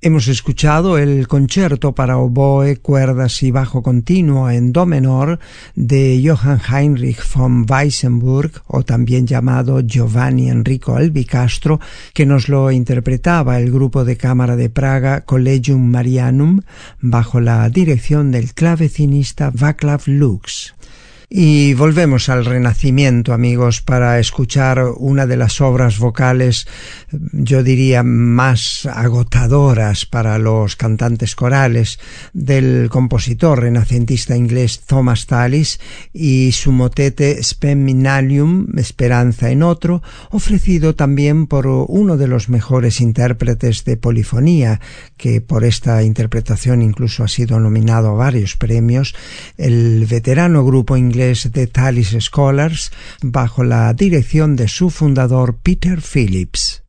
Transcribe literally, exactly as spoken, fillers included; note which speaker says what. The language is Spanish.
Speaker 1: Hemos escuchado el concierto para oboe, cuerdas y bajo continuo en do menor de Johann Heinrich von Weissenburg, o también llamado Giovanni Enrico Albicastro, que nos lo interpretaba el grupo de cámara de Praga Collegium Marianum bajo la dirección del clavecinista Václav Lux. Y volvemos al Renacimiento, amigos, para escuchar una de las obras vocales, yo diría, más agotadoras para los cantantes corales del compositor renacentista inglés Thomas Tallis y su motete Spem in alium, Esperanza en otro, ofrecido también por uno de los mejores intérpretes de polifonía, que por esta interpretación incluso ha sido nominado a varios premios, el veterano grupo inglés de Tallis Scholars, bajo la dirección de su fundador Peter Phillips.